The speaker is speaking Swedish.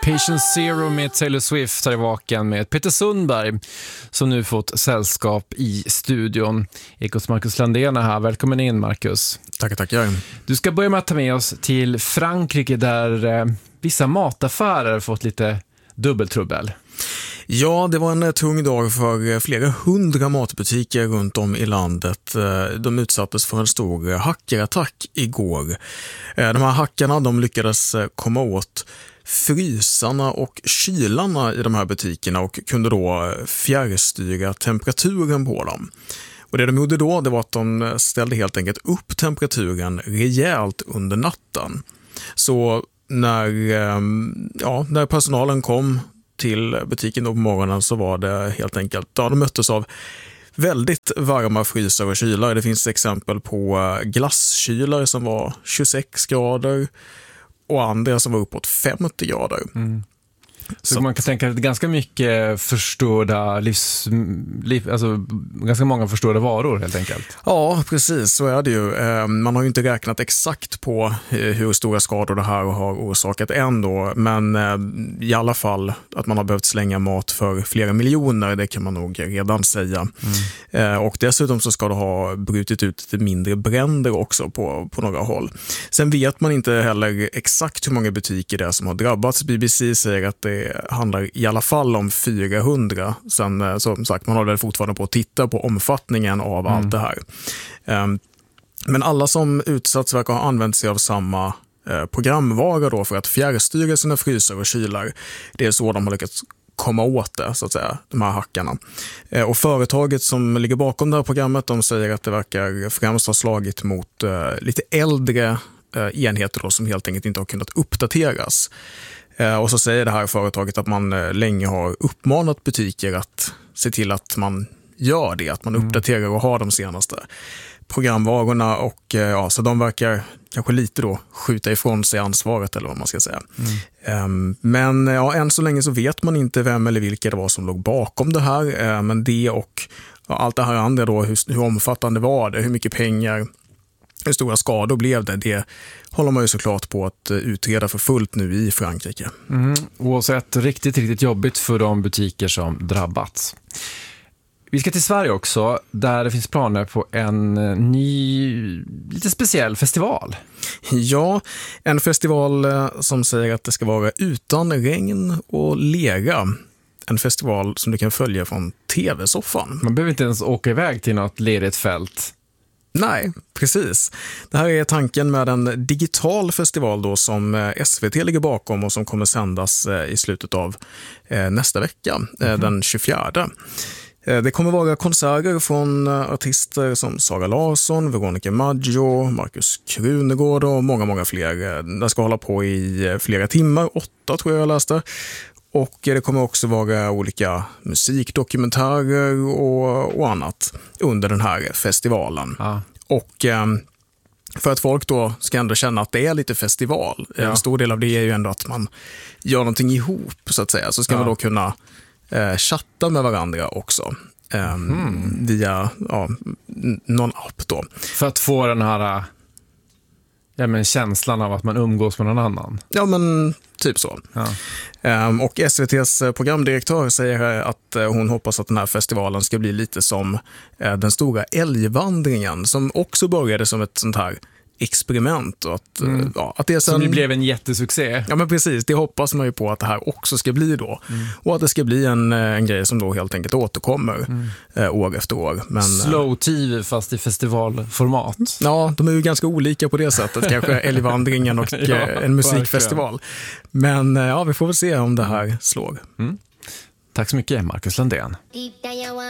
Patient Zero med Taylor Swift är i vaken med Peter Sundberg som nu fått sällskap i studion. Ekos Marcus Landén är här. Välkommen in, Marcus. Tackar. Du ska börja med att ta med oss till Frankrike där vissa mataffärer fått lite dubbeltrubbel. Ja, det var en tung dag för flera 100 matbutiker runt om i landet. De utsattes för en stor hackerattack igår. De här hackarna lyckades komma åt frysarna och kylarna i de här butikerna och kunde då fjärrstyra temperaturen på dem. Och det de gjorde då, det var att de ställde helt enkelt upp temperaturen rejält under natten. Så när personalen kom till butiken då på morgonen så var det helt enkelt, de möttes av väldigt varma frysar och kylar. Det finns exempel på glasskylar som var 26 grader och andra som var uppåt 50 grader. Mm. Så man kan tänka att det är ganska mycket förstörda alltså ganska många förstörda varor helt enkelt. Ja, precis, så är det ju. Man har ju inte räknat exakt på hur stora skador det här har orsakat ändå, men i alla fall att man har behövt slänga mat för flera miljoner, det kan man nog redan säga. Och dessutom så ska det ha brutit ut lite mindre bränder också på några håll. Sen vet man inte heller exakt hur många butiker det är som har drabbats. BBC säger att det handlar i alla fall om 400. Sen som sagt, man håller fortfarande på att titta på omfattningen av allt det här. Men alla som utsatts verkar ha använt sig av samma programvara då för att fjärrstyra sina frysar och kylar. Det är så de har lyckats komma åt det, så att säga, de här hackarna. Och företaget som ligger bakom det här programmet, de säger att det verkar främst ha slagit mot lite äldre enheter då, som helt enkelt inte har kunnat uppdateras. Och så säger det här företaget att man länge har uppmanat butiker att se till att man gör det, att man uppdaterar och har de senaste programvarorna och så de verkar kanske lite då skjuta ifrån sig ansvaret eller vad man ska säga. Men än så länge så vet man inte vem eller vilka det var som låg bakom det här, men det och allt det här andra då, hur omfattande var det, hur mycket pengar, hur stora skador blev det håller man ju såklart på att utreda för fullt nu i Frankrike. Oavsett riktigt jobbigt för de butiker som drabbats. Vi ska till Sverige också, där det finns planer på en ny, lite speciell festival. Ja, en festival som säger att det ska vara utan regn och lera. En festival som du kan följa från tv-soffan. Man behöver inte ens åka iväg till något ledigt fält. Nej, precis. Det här är tanken med en digital festival då som SVT ligger bakom och som kommer sändas i slutet av nästa vecka, den 24. Det kommer vara konserter från artister som Sara Larsson, Veronica Maggio, Markus Krunegård och många fler. Det ska hålla på i flera timmar, 8 tror jag läste. Och det kommer också vara olika musikdokumentärer och annat under den här festivalen. Och för att folk då ska ändå känna att det är lite festival. En stor del av det är ju ändå att man gör någonting ihop så att säga. Så ska man då kunna chatta med varandra också via någon app då. För att få den här känslan av att man umgås med någon annan. Ja, men typ så. Och SVT:s programdirektör säger att hon hoppas att den här festivalen ska bli lite som den stora älgvandringen som också började som ett sånt här experiment och att det sen... Som ju blev en jättesuccé. Ja, men precis, det hoppas man ju på att det här också ska bli då. Och att det ska bli en grej som då helt enkelt återkommer år efter år. Men, slow TV fast i festivalformat. Ja, de är ju ganska olika på det sättet. Kanske älgvandringen och en musikfestival. Men vi får väl se om det här slår. Tack så mycket, Marcus Landén.